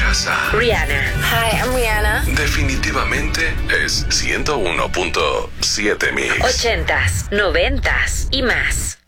casa. Rihanna. Hi, I'm Rihanna. Definitivamente es 101.7 Mix. 80s, 90s y más.